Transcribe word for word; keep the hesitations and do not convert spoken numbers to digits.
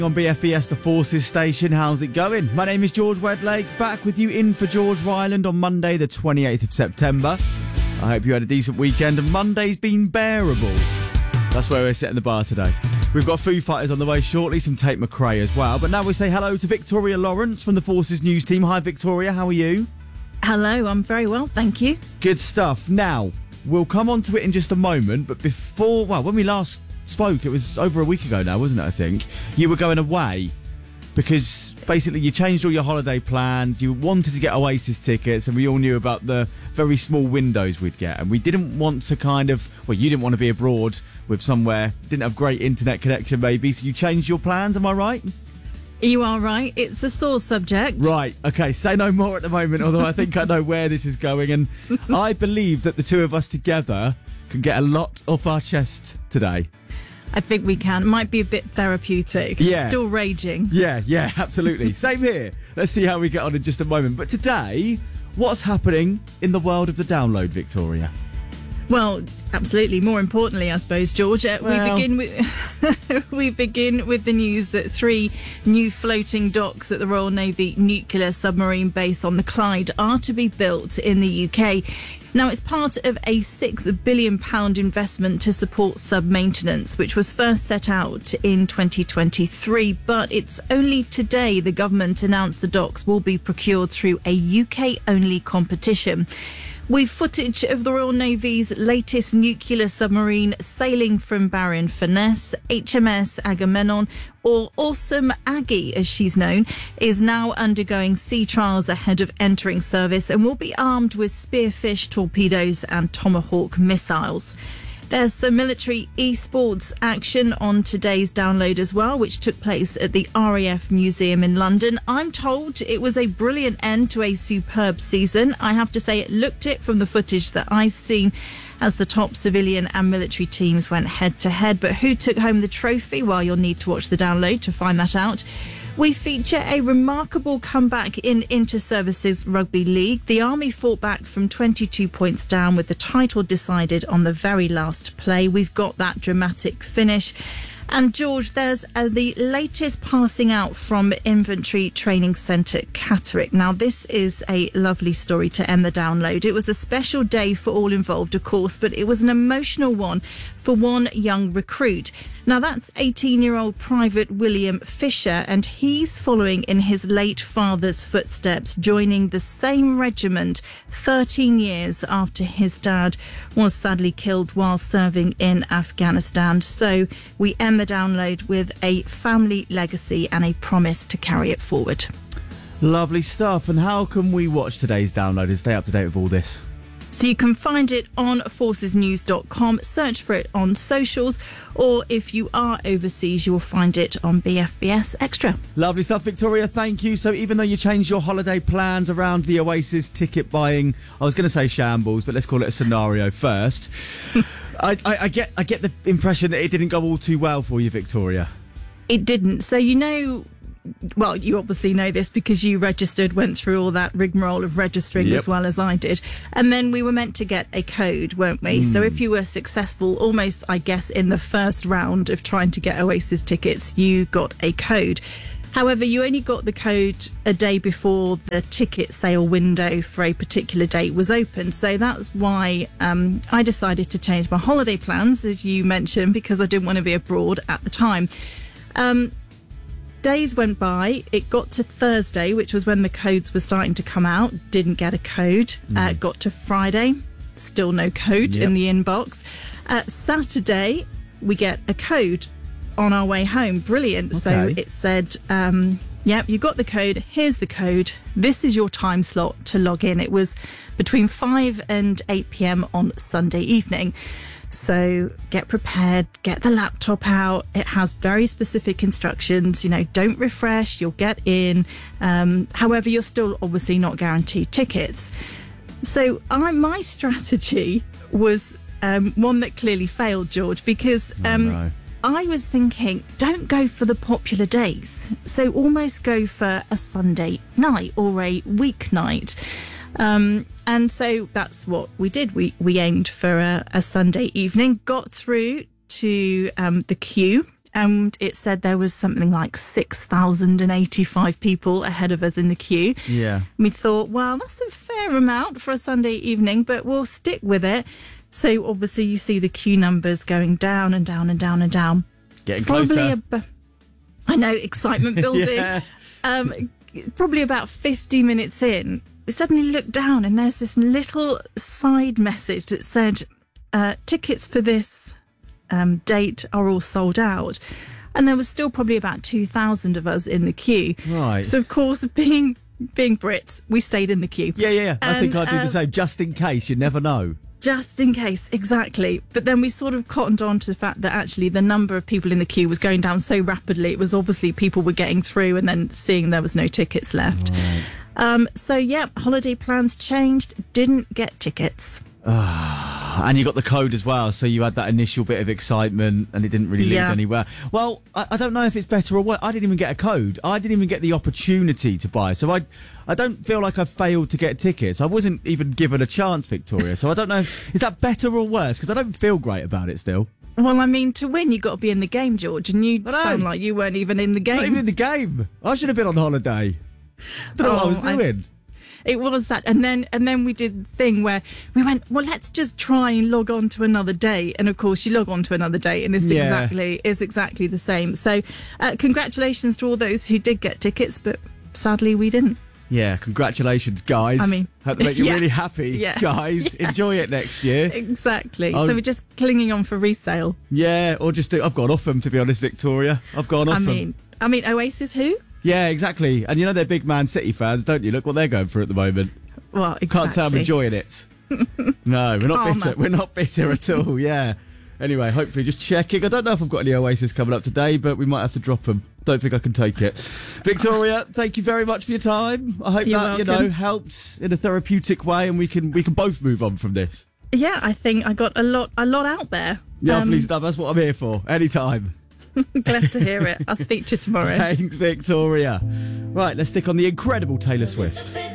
On B F B S, the Forces station. How's it going? My name is George Wedlake, back with you in for George Ryland on Monday the twenty-eighth of September. I hope you had a decent weekend and Monday's been bearable. That's where we're setting the bar today. We've got Foo Fighters on the way shortly, some Tate McRae as well. But now we say hello to Victoria Lawrence from the Forces News team. Hi Victoria, how are you? Hello, I'm very well, thank you. Good stuff. Now, we'll come on to it in just a moment, but before, well, when we last spoke, it was over a week ago now, wasn't it, I think? You were going away because basically you changed all your holiday plans, you wanted to get Oasis tickets, and we all knew about the very small windows we'd get, and we didn't want to kind of, well, you didn't want to be abroad with somewhere, didn't have great internet connection maybe, so you changed your plans, am I right? You are right, it's a sore subject. Right, okay, say no more at the moment, although I think I know where this is going, and I believe that the two of us together can get a lot off our chest today. I think we can. Might be a bit therapeutic. Yeah. Still raging. Yeah, yeah, absolutely. Same here. Let's see how we get on in just a moment. But today, what's happening in the world of the download, Victoria? Well, absolutely. More importantly, I suppose, George, uh, well, we begin with we begin with the news that three new floating docks at the Royal Navy nuclear submarine base on the Clyde are to be built in the U K. Now, it's part of a six billion pounds investment to support sub-maintenance, which was first set out in twenty twenty-three. But it's only today the government announced the docks will be procured through a U K-only competition. We've footage of the Royal Navy's latest nuclear submarine sailing from Barrow-in-Furness. H M S Agamemnon, or Awesome Aggie as she's known, is now undergoing sea trials ahead of entering service and will be armed with Spearfish torpedoes and Tomahawk missiles. There's some military esports action on today's download as well, which took place at the R A F Museum in London. I'm told it was a brilliant end to a superb season. I have to say it looked it from the footage that I've seen as the top civilian and military teams went head to head. But who took home the trophy? Well, you'll need to watch the download to find that out. We feature a remarkable comeback in Inter-Services Rugby League. The Army fought back from twenty-two points down with the title decided on the very last play. We've got that dramatic finish. And George, there's uh, the latest passing out from Infantry Training Centre Catterick. Now, this is a lovely story to end the download. It was a special day for all involved, of course, but it was an emotional one for one young recruit. Now, that's eighteen-year-old Private William Fisher, and he's following in his late father's footsteps, joining the same regiment thirteen years after his dad was sadly killed while serving in Afghanistan. So we end the download with a family legacy and a promise to carry it forward. Lovely stuff. And how can we watch today's download and stay up to date with all this? So you can find it on forces news dot com, search for it on socials, or if you are overseas, you will find it on B F B S Extra. Lovely stuff, Victoria. Thank you. So even though you changed your holiday plans around the Oasis ticket buying, I was going to say shambles, but let's call it a scenario first. I, I, I get I get the impression that it didn't go all too well for you, Victoria. It didn't. So, you know, well, you obviously know this because you registered, went through all that rigmarole of registering Yep. as well as I did. And then we were meant to get a code, weren't we? Mm. So if you were successful, almost, I guess, in the first round of trying to get Oasis tickets, you got a code. However, you only got the code a day before the ticket sale window for a particular date was opened. So that's why um, I decided to change my holiday plans, as you mentioned, because I didn't want to be abroad at the time. Um, Days went by, it got to Thursday, which was when the codes were starting to come out, didn't get a code. Mm. Uh, got to Friday, still no code yep. in the inbox. Uh, Saturday, we get a code on our way home. Brilliant. Okay. So it said, um, yep, you got the code, here's the code, this is your time slot to log in. It was between five and eight p.m. on Sunday evening. So get prepared, get the laptop out. It has very specific instructions. You know, don't refresh, you'll get in. Um, however, you're still obviously not guaranteed tickets. So I, my strategy was um, one that clearly failed, George, because um, oh, no. I was thinking, don't go for the popular days. So almost go for a Sunday night or a weeknight. Um, and so that's what we did. We we aimed for a, a Sunday evening, got through to um, the queue and it said there was something like six thousand eighty-five people ahead of us in the queue. Yeah. We thought, well, that's a fair amount for a Sunday evening, but we'll stick with it. So obviously you see the queue numbers going down and down and down and down. Getting Probably closer. Ab- I know, excitement building. Yeah. Um, probably about fifty minutes in, we suddenly looked down and there's this little side message that said, uh, tickets for this um, date are all sold out. And there was still probably about two thousand of us in the queue. Right. So, of course, being being Brits, we stayed in the queue. Yeah, yeah, yeah. I think And, I'd do um, the same, just in case. You never know. Just in case, exactly. But then we sort of cottoned on to the fact that actually the number of people in the queue was going down so rapidly. It was obviously people were getting through and then seeing there was no tickets left. Right. Um, so, yeah, holiday plans changed. Didn't get tickets. And you got the code as well, so you had that initial bit of excitement and it didn't really lead Yeah. anywhere. Well, I, I don't know if it's better or what. I didn't even get a code. I didn't even get the opportunity to buy. So I I don't feel like I failed to get tickets. I wasn't even given a chance, Victoria. So I don't know, if, is that better or worse? Because I don't feel great about it still. Well, I mean, to win, you've got to be in the game, George, and you I know. sound like you weren't even in the game. Not even in the game. I should have been on holiday. Don't know what I was Oh, I- doing. It was that, and then and then we did the thing where we went, well, let's just try and log on to another day, and of course you log on to another day, and it's Yeah. exactly is exactly the same. So, uh, congratulations to all those who did get tickets, but sadly we didn't. Yeah, congratulations, guys. I mean, hope they make you yeah. really happy, Yeah. guys. Yeah. Enjoy it next year. Exactly. Oh. So we're just clinging on for resale. Yeah, or just do, I've gone off them, to be honest, Victoria. I've gone off I them. mean, I mean, Oasis who? Yeah, exactly. And you know they're big Man City fans, don't you? Look what they're going through at the moment. Well, exactly. Can't say I'm enjoying it. No, we're not Karma. bitter. We're not bitter at all. Yeah. Anyway, hopefully just checking. I don't know if I've got any Oasis coming up today, but we might have to drop them. Don't think I can take it. Victoria, thank you very much for your time. I hope You're that, you welcome. know, helps in a therapeutic way and we can we can both move on from this. Yeah, I think I got a lot a lot out there. Lovely Um, stuff. That's what I'm here for. Anytime. Glad to hear it. I'll speak to you tomorrow. Thanks, Victoria. Right, let's stick on the incredible Taylor Swift.